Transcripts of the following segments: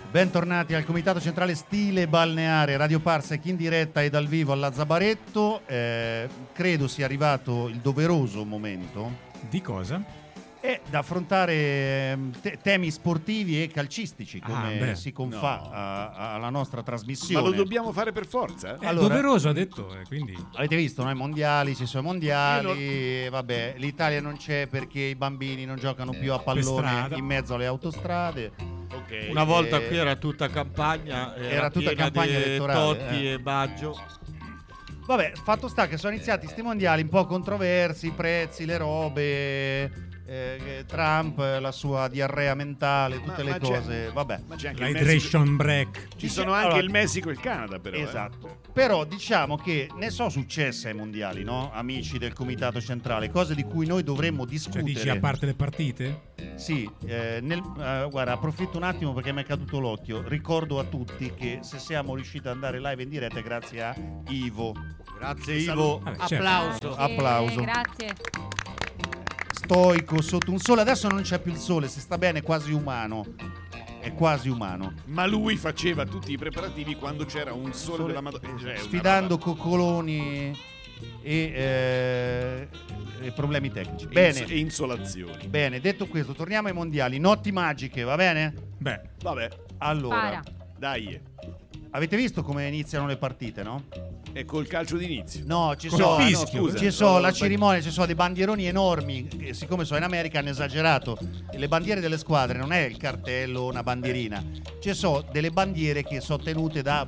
Bentornati al Comitato Centrale Stile Balneare, Radio Parsec in diretta e dal vivo alla Zabaretto. Credo sia arrivato il doveroso momento. Di cosa? È da affrontare temi sportivi e calcistici, come si confà alla nostra trasmissione. Ma lo dobbiamo fare per forza? Allora, doveroso ha detto, quindi... Avete visto, no? I mondiali, ci sono i mondiali, vabbè, l'Italia non c'è perché i bambini non giocano più a pallone in mezzo alle autostrade. Okay. Una volta qui era tutta campagna, era tutta campagna elettorale, Totti e Baggio. Vabbè, fatto sta che sono iniziati sti mondiali un po' controversi, i prezzi, le robe, Trump, la sua diarrea mentale, tutte le cose, vabbè. Ma c'è anche l'hydration break. Ci sono anche il Messico e il Canada, però. Esatto. Però diciamo che ne so successe ai mondiali, no? Amici del Comitato Centrale, cose di cui noi dovremmo discutere. Cioè dici a parte le partite? Sì, guarda, approfitto un attimo perché mi è caduto l'occhio. Ricordo a tutti che se siamo riusciti ad andare live in diretta è grazie a Ivo. Grazie Ivo. Applauso. Applauso. Grazie. Stoico sotto un sole, adesso non c'è più il sole, se sta bene è quasi umano. È quasi umano. Ma lui faceva tutti i preparativi quando c'era un sole della Madonna. Sfidando coccoloni e problemi tecnici. Bene. E insolazioni. Bene, detto questo, torniamo ai mondiali. Notti magiche, va bene? Beh, vabbè. Allora, dai. Avete visto come iniziano le partite, no? E col calcio d'inizio. No, ci sono la cerimonia, ci sono dei bandieroni enormi. E siccome sono in America hanno esagerato. Le bandiere delle squadre non è il cartello o una bandierina. Ci sono delle bandiere che sono tenute da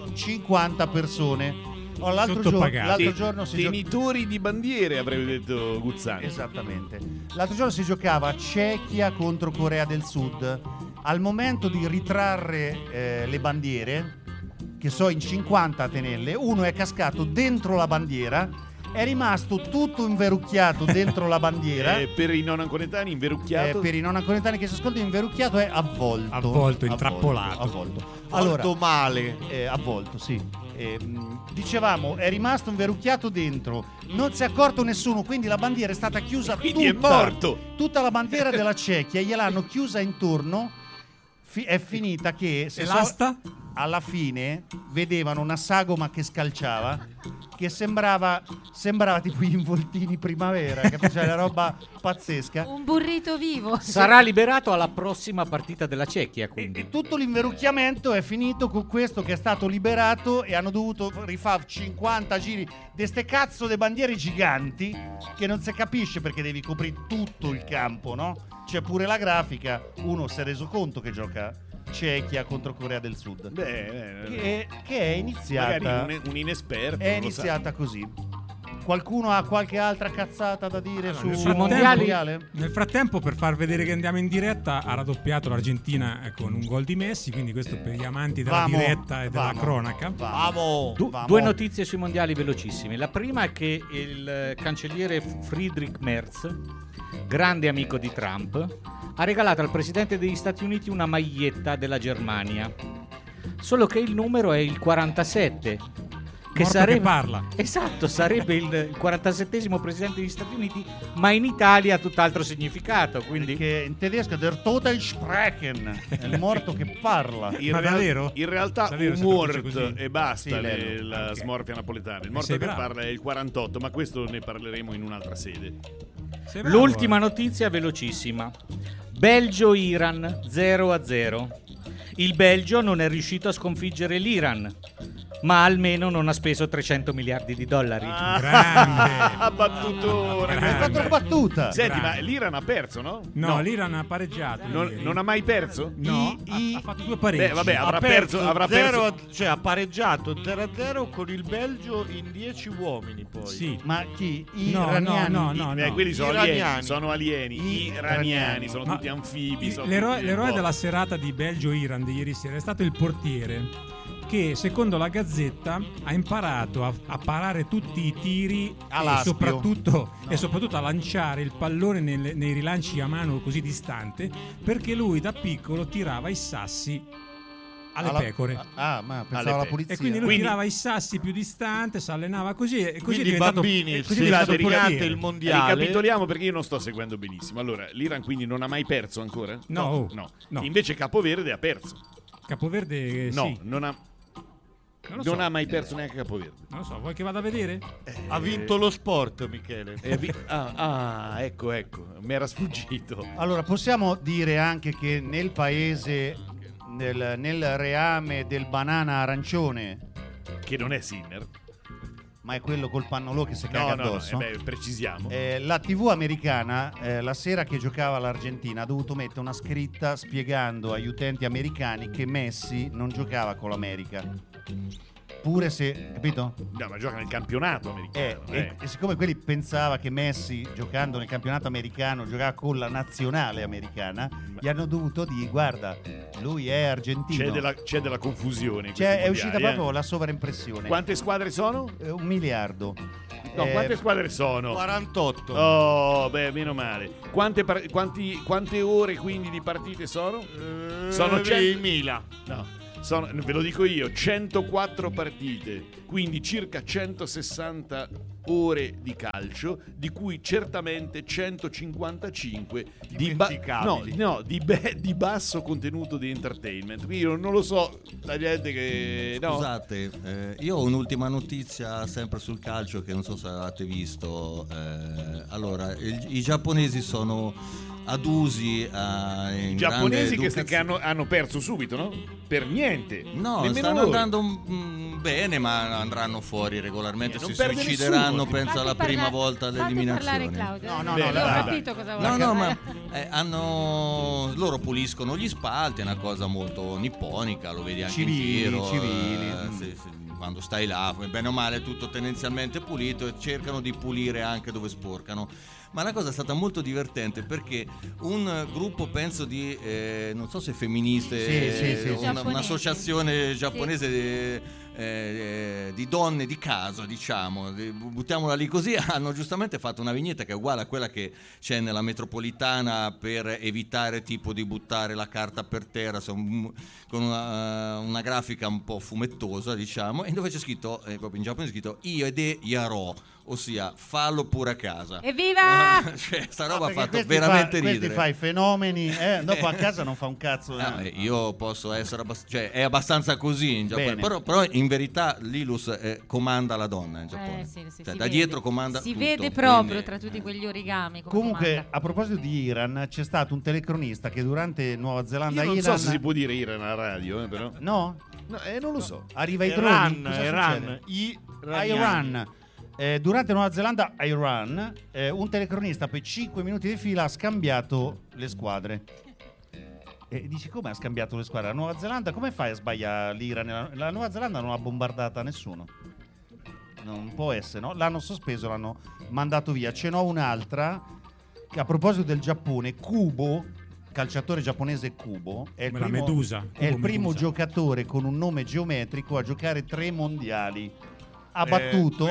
50 persone. L'altro giorno si tenitori di bandiere, avrebbe detto Guzzanti. Esattamente. L'altro giorno si giocava Cechia contro Corea del Sud. Al momento di ritrarre le bandiere, che so in 50 a tenerle, uno è cascato dentro la bandiera, è rimasto tutto inverucchiato dentro la bandiera. Per i non anconetani inverucchiato. Per i non anconetani che si ascoltano, inverucchiato è avvolto. Avvolto, intrappolato. Avvolto. Allora, male. Avvolto, sì. Dicevamo, è rimasto inverucchiato dentro, non si è accorto nessuno, quindi la bandiera è stata chiusa quindi tutta. È morto. Tutta la bandiera della Cechia gliel'hanno chiusa intorno. È finita che alla fine vedevano una sagoma che scalciava, che sembrava tipo gli involtini primavera, capisci? Una roba pazzesca. Un burrito vivo. Sarà liberato alla prossima partita della Cechia, quindi. E tutto l'inverucchiamento è finito con questo che è stato liberato e hanno dovuto rifare 50 giri di ste cazzo de bandiere giganti che non si capisce perché devi coprire tutto il campo, no? C'è pure la grafica, uno si è reso conto che gioca Cechia contro Corea del Sud. Che è iniziata. Magari un inesperto. È iniziata così. Qualcuno ha qualche altra cazzata da dire sul mondiale? Nel frattempo, per far vedere che andiamo in diretta, ha raddoppiato l'Argentina con un gol di Messi, quindi questo per gli amanti della diretta e della cronaca. Due notizie sui mondiali velocissime. La prima è che il cancelliere Friedrich Merz, grande amico di Trump, ha regalato al presidente degli Stati Uniti una maglietta della Germania. Solo che il numero è il 47. Che sarebbe, parla. Esatto, sarebbe il 47esimo presidente degli Stati Uniti, ma in Italia ha tutt'altro significato. Quindi che in tedesco der Tote sprechen, è il morto che parla. In realtà un mort e basta, la smorfia napoletana. Il morto che parla è il 48, ma questo ne parleremo in un'altra sede. L'ultima notizia velocissima. Belgio-Iran 0-0. Il Belgio non è riuscito a sconfiggere l'Iran, ma almeno non ha speso 300 miliardi di dollari. Grande. Battutore. Hai fatto una battuta. Senti, ma l'Iran ha perso, no? No, l'Iran ha pareggiato. Non ha mai perso? No, ha fatto 2 pareggi. Vabbè, avrà perso. Cioè ha pareggiato 0-0 con il Belgio in 10 uomini poi. Sì. Ma chi? Iraniani? No. Quelli sono alieni. Iraniani, sono tutti anfibi. L'eroe della serata di Belgio-Iran di ieri sera è stato il portiere, che secondo la Gazzetta ha imparato a parare tutti i tiri e soprattutto a lanciare il pallone nei rilanci a mano così distante, perché lui da piccolo tirava i sassi alle pecore. Ma pensavo alla pulizia. E quindi lui tirava i sassi più distante, si allenava così e così è diventato bambini, il mondiale. Ricapitoliamo perché io non sto seguendo benissimo. Allora, l'Iran quindi non ha mai perso ancora? No. Invece Capoverde ha perso. Capoverde no, sì. non ha mai perso neanche Capoverde. Non lo so, vuoi che vada a vedere? Ha vinto lo sport, Michele. Ecco, mi era sfuggito. Allora, possiamo dire anche che nel paese, nel reame del banana arancione, che non è Sinner, ma è quello col pannolone che si caga addosso. Precisiamo. La TV americana, la sera che giocava l'Argentina, ha dovuto mettere una scritta spiegando agli utenti americani che Messi non giocava con l'America. Pure se, capito? No, ma gioca nel campionato americano. E siccome quelli pensava che Messi, giocando nel campionato americano, giocava con la nazionale americana, gli hanno dovuto dire: guarda, lui è argentino. C'è della confusione. È uscita proprio la sovraimpressione. Quante squadre sono? 1 miliardo. No, quante squadre sono? 48. Oh, meno male. Quante ore quindi di partite sono? Sono 100.000. No. Ve lo dico io, 104 partite, quindi circa 160 ore di calcio, di cui certamente 155 di basso contenuto di entertainment. Quindi io non lo so, la gente che... Scusate, io ho un'ultima notizia sempre sul calcio che non so se avete visto. Allora, i giapponesi sono adusi i giapponesi che hanno perso subito, no? Per niente. No, nemmeno stanno loro. andando bene, ma andranno fuori regolarmente, si suicideranno, penso alla prima volta dell'eliminazione. Loro puliscono gli spalti, è una cosa molto nipponica, lo vedi anche civili. Quando stai là, bene o male, tutto tendenzialmente pulito, e cercano di pulire anche dove sporcano. Ma la cosa è stata molto divertente perché un gruppo, penso di non so se femministe, un'associazione giapponese di donne di casa, diciamo, buttiamola lì così, hanno giustamente fatto una vignetta che è uguale a quella che c'è nella metropolitana per evitare tipo di buttare la carta per terra, con una grafica un po' fumettosa, diciamo, e dove c'è scritto, proprio in giapponese, scritto Iede Yaro, ossia fallo pure a casa. Evviva! Cioè, sta roba ha fatto veramente ridere. Questi fai fenomeni, dopo a casa non fa un cazzo. Io posso essere è abbastanza così in Giappone, però in verità l'Ilus comanda la donna in Giappone. Da dietro comanda si tutto. Si vede proprio tra tutti quegli origami. Comunque, comanda. a proposito di Iran, c'è stato un telecronista che durante Nuova Zelanda Io non so se si può dire Iran alla radio, però. No? Non lo so. Arriva i droni. Iran. Durante Nuova Zelanda Iran, un telecronista per 5 minuti di fila ha scambiato le squadre. E dici, come ha scambiato le squadre? La Nuova Zelanda, come fai a sbagliare l'Iran? La Nuova Zelanda non ha bombardata nessuno. Non può essere, no? L'hanno sospeso, l'hanno mandato via. Ce n'ho un'altra che, a proposito del Giappone, Kubo, calciatore giapponese Kubo, è il primo giocatore con un nome geometrico a giocare 3 mondiali. Ha battuto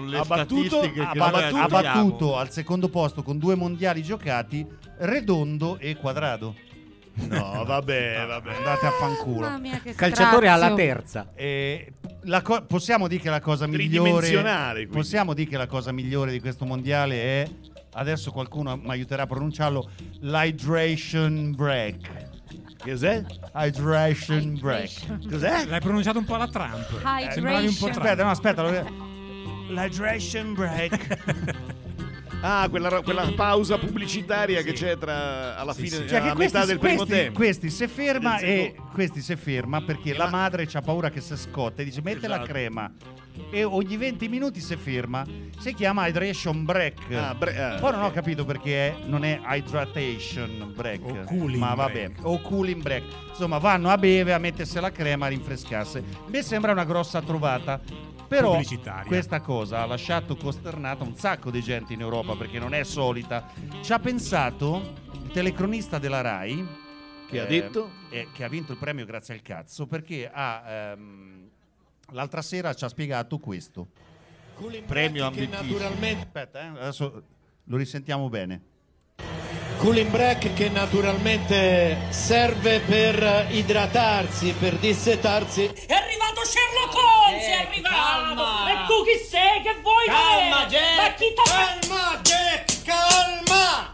al secondo posto con 2 mondiali giocati Redondo e Quadrado. No, vabbè. Andate a fanculo. Calciatore alla terza. Possiamo dire che la cosa migliore. Possiamo dire che la cosa migliore di questo mondiale è, adesso qualcuno mi aiuterà a pronunciarlo, l'hydration break. Cos'è? Hydration break. Cos'è? L'hai pronunciato un po' alla Trump. Sembravi un po' Trump. Aspetta. L'hydration break. Quella pausa pubblicitaria che c'è alla fine, a metà del primo tempo. Questi si ferma perché la madre c'ha paura che si scotta e dice mette la crema, e ogni 20 minuti si ferma. Si chiama hydration break. Poi non ho capito perché non è hydration break, o cooling break. Insomma, vanno a bere, a mettersi la crema, a rinfrescarsi. Mi sembra una grossa trovata. Però questa cosa ha lasciato costernata un sacco di gente in Europa, perché non è solita. Ci ha pensato il telecronista della Rai, che ha detto che ha vinto il premio grazie al cazzo, perché l'altra sera ci ha spiegato questo. Premio ambitissimo. Aspetta, adesso lo risentiamo bene. Cooling break che naturalmente serve per idratarsi, per dissetarsi. È arrivato Sherlock Holmes, è arrivato! Calma. E tu chi sei? Che vuoi? Calma, Jack! Calma, Jack, calma!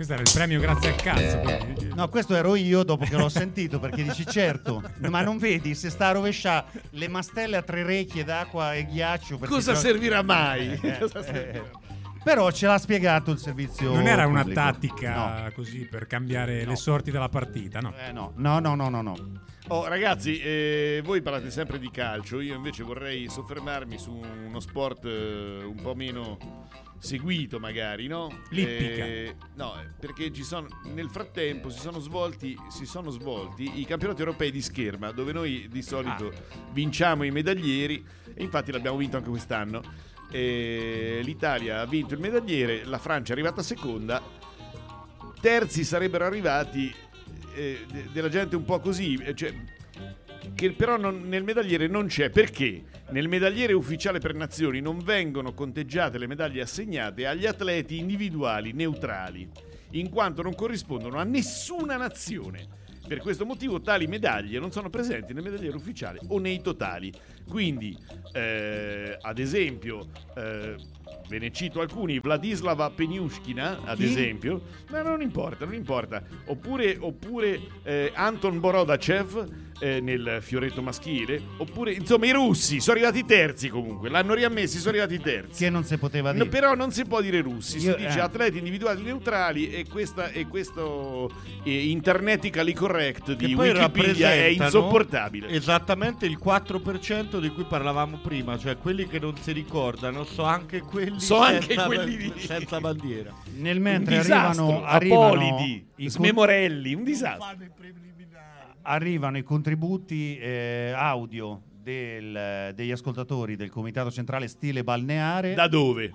Questo era il premio grazie al cazzo. Quindi. No, questo ero io dopo che l'ho sentito, perché dici certo, ma non vedi se sta a rovesciare le mastelle a 3 recchie d'acqua e ghiaccio. Cosa servirà mai? Però ce l'ha spiegato il servizio. Non era una pubblico. tattica così per cambiare le sorti della partita, no? No. Oh, ragazzi, voi parlate sempre di calcio, io invece vorrei soffermarmi su uno sport un po' meno seguito magari, no? L'ippica. No, perché nel frattempo si sono svolti i campionati europei di scherma, dove noi di solito vinciamo i medaglieri, e infatti l'abbiamo vinto anche quest'anno. L'Italia ha vinto il medagliere, la Francia è arrivata seconda, terzi sarebbero arrivati della gente un po' così, cioè, che però nel medagliere non c'è. Perché? Nel medagliere ufficiale per nazioni non vengono conteggiate le medaglie assegnate agli atleti individuali neutrali, in quanto non corrispondono a nessuna nazione. Per questo motivo tali medaglie non sono presenti nel medagliere ufficiale o nei totali. Quindi, ad esempio, ve ne cito alcuni: Vladislava Peniushkina, ad esempio, ma non importa. Oppure Anton Borodacev nel fioretto maschile. Oppure, insomma, i russi sono arrivati terzi comunque. L'hanno riammessi, sono arrivati terzi. Che non si poteva dire. No, però non si può dire russi, si dice atleti individuali neutrali, e questo internetically correct di Wikipedia è insopportabile. Esattamente il 4% di cui parlavamo prima, cioè quelli che non si ricordano, anche quelli senza bandiera. Nel mentre un disastro, arrivano Apolidi, Smemorelli, un disastro. Arrivano i contributi audio degli ascoltatori del Comitato Centrale Stile Balneare. Da dove?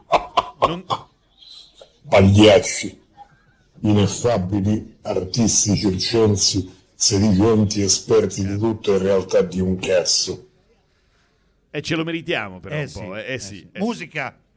Pagliacci, ineffabili artisti circensi, sedicenti esperti di tutto, in realtà di un cazzo. E ce lo meritiamo però un sì, po'. Musica!